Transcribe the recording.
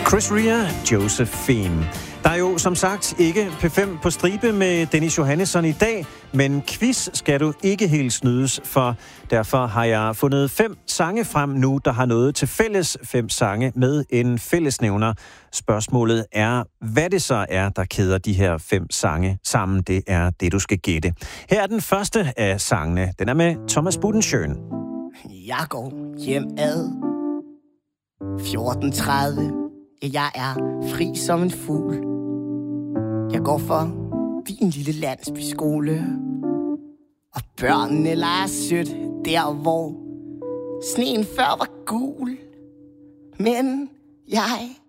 Chris Rea, Josephine. Der er jo som sagt ikke P5 på stribe med Dennis Johannesson i dag, men quiz skal du ikke helt snydes for. Derfor har jeg fundet 5 sange frem nu, der har noget til fælles. 5 sange med en fællesnævner. Spørgsmålet er, hvad det så er, der kæder de her 5 sange sammen. Det er det, du skal gætte. Her er den første af sangene. Den er med Thomas Budensjøen. Jeg går hjem ad 14:30. Jeg er fri som en fugl. Jeg går for din lille landsbyskole. Og børnene leger sødt der, hvor sneen før var gul. Men jeg